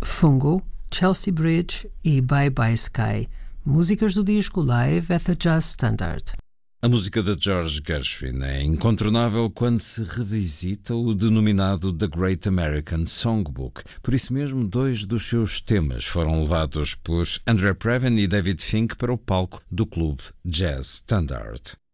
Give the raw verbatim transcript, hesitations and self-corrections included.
Fungo, Chelsea Bridge e Bye Bye Sky, músicas do disco Live at the Jazz Standard. A música de George Gershwin é incontornável quando se revisita o denominado The Great American Songbook. Por isso mesmo, dois dos seus temas foram levados por André Previn e David Fink para o palco do Clube Jazz Standard.